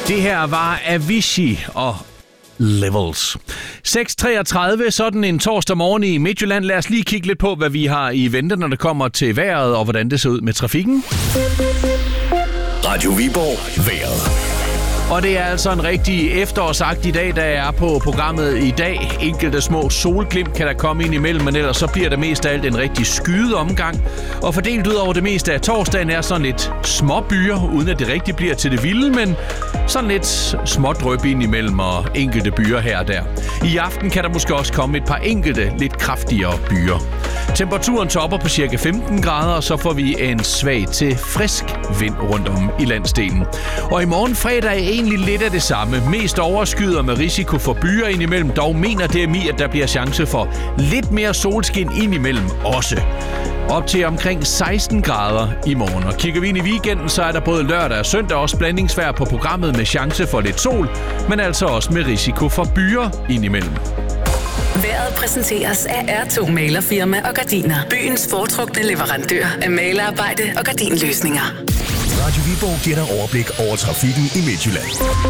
Det her var Avicii og Levels. 6:33, sådan en torsdag morgen i Midtjylland. Lad os lige kigge lidt på, hvad vi har i vente, når det kommer til vejret, og hvordan det ser ud med trafikken. Radio Viborg vejret. Og det er altså en rigtig efterårsagtig dag, der er på programmet i dag. Enkelte små solglimt kan der komme ind imellem, men ellers så bliver det mest af alt en rigtig skyet omgang. Og fordelt ud over det meste af torsdagen er sådan lidt små byer, uden at det rigtig bliver til det vilde, men sådan lidt smådryp ind imellem og enkelte byer her og der. I aften kan der måske også komme et par enkelte, lidt kraftigere byer. Temperaturen topper på cirka 15 grader, og så får vi en svag til frisk vind rundt om i landsdelen. Og i morgen fredag er egentlig lidt af det samme. Mest overskyet med risiko for byer indimellem. Dog mener DMI, at der bliver chance for lidt mere solskin indimellem også. Op til omkring 16 grader i morgen. Og kigger vi ind i weekenden, så er der både lørdag og søndag også blandingsvejr på programmet med chance for lidt sol, men altså også med risiko for byer indimellem. Vejret præsenteres af R2 Malerfirma og Gardiner. Byens foretrukne leverandør af malerarbejde og gardinløsninger. Radio Viborg giver dig overblik over trafikken i Midtjylland.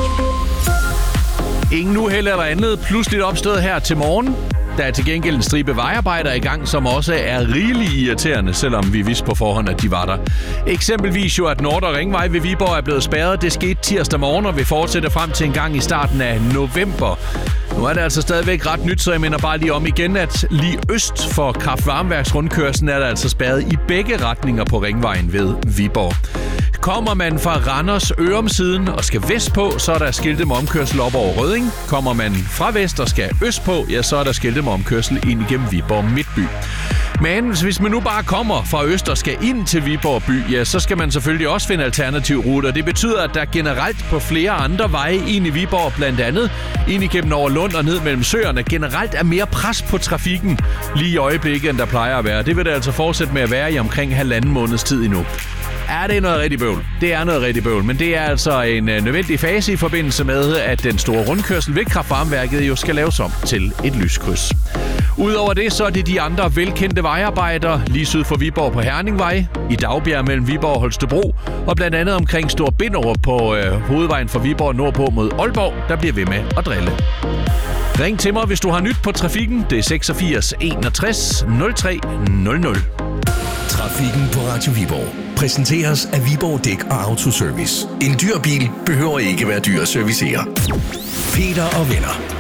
Ingen uheld eller andet pludseligt opstået her til morgen. Der er til gengæld en stribe vejarbejder i gang, som også er rigeligt irriterende, selvom vi vidste på forhånd, at de var der. Eksempelvis jo, at Nordre Ringvej ved Viborg er blevet spærret. Det skete tirsdag morgen, og vil fortsætte frem til en gang i starten af november. Nu er det altså stadigvæk ret nyt, så jeg minder bare lige om igen, at lige øst for kraft-varmeværksrundkørslen er der altså spærret i begge retninger på Ringvejen ved Viborg. Kommer man fra Randers Ørumsiden og skal vestpå, så er der skilte med omkørsel op over Rødding. Kommer man fra vest og skal østpå, ja, så er der skilte med omkørsel ind igennem Viborg Midtby. Men hvis man nu bare kommer fra øst og skal ind til Viborg by, ja, så skal man selvfølgelig også finde alternative ruter. Det betyder, at der generelt på flere andre veje ind i Viborg, blandt andet ind igennem over Lund og ned mellem søerne, generelt er mere pres på trafikken lige i øjeblikket, end der plejer at være. Det vil det altså fortsætte med at være i omkring 1,5 måneds tid endnu. Ja, det er noget rigtig bøvl. Det er noget rigtig bøvl, men det er altså en nødvendig fase i forbindelse med, at den store rundkørsel ved kraft-varmeværket jo skal laves om til et lyskryds. Udover det, så er det de andre velkendte vejarbejder lige syd for Viborg på Herningvej, i Dagbjerg mellem Viborg og Holstebro, og blandt andet omkring Stor Binderup på hovedvejen fra Viborg nordpå mod Aalborg, der bliver ved med at drille. Ring til mig, hvis du har nyt på trafikken. Det er 86 61 03 00. Trafikken på Radio Viborg præsenteres af Viborg Dæk og Autoservice. En dyr bil behøver ikke være dyr at servicere. Peter og venner.